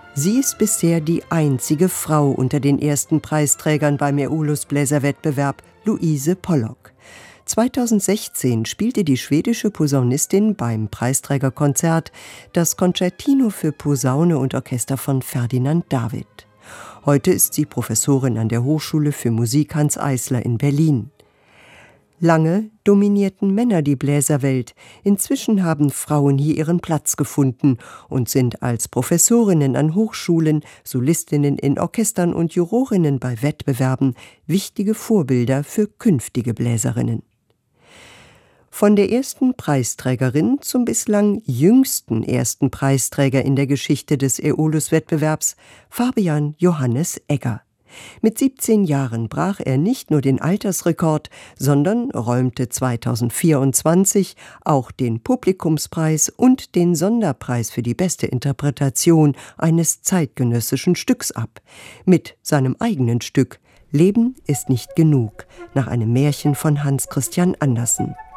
Sie ist bisher die einzige Frau unter den ersten Preisträgern beim Aeolus-Bläserwettbewerb, Louise Pollock. 2016 spielte die schwedische Posaunistin beim Preisträgerkonzert das Concertino für Posaune und Orchester von Ferdinand David. Heute ist sie Professorin an der Hochschule für Musik Hanns Eisler in Berlin. Lange dominierten Männer die Bläserwelt. Inzwischen haben Frauen hier ihren Platz gefunden und sind als Professorinnen an Hochschulen, Solistinnen in Orchestern und Jurorinnen bei Wettbewerben wichtige Vorbilder für künftige Bläserinnen. Von der ersten Preisträgerin zum bislang jüngsten ersten Preisträger in der Geschichte des Aeolus-Wettbewerbs, Fabian Johannes Egger. Mit 17 Jahren brach er nicht nur den Altersrekord, sondern räumte 2024 auch den Publikumspreis und den Sonderpreis für die beste Interpretation eines zeitgenössischen Stücks ab. Mit seinem eigenen Stück »Leben ist nicht genug« nach einem Märchen von Hans Christian Andersen.